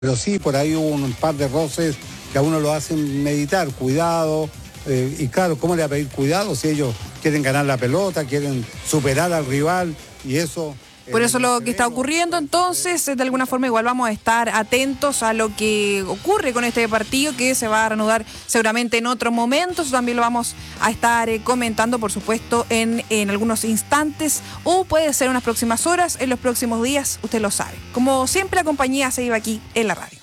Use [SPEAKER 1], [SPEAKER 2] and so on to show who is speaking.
[SPEAKER 1] Pero sí, por ahí hubo un par de roces que a uno lo hacen meditar, cuidado. Y claro, ¿cómo le va a pedir cuidado si ellos quieren ganar la pelota, quieren superar al rival y eso?
[SPEAKER 2] Por eso lo que está ocurriendo, entonces, de alguna forma igual vamos a estar atentos a lo que ocurre con este partido, que se va a reanudar seguramente en otros momentos. También lo vamos a estar comentando, por supuesto, en algunos instantes, o puede ser en unas próximas horas, en los próximos días, usted lo sabe. Como siempre, la compañía se iba aquí en la radio.